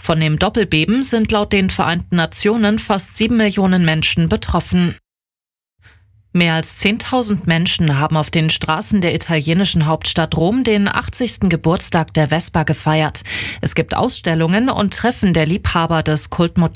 Von dem Doppelbeben sind laut den Vereinten Nationen fast 7 Millionen Menschen betroffen. Mehr als 10.000 Menschen haben auf den Straßen der italienischen Hauptstadt Rom den 80. Geburtstag der Vespa gefeiert. Es gibt Ausstellungen und Treffen der Liebhaber des Kultmotors.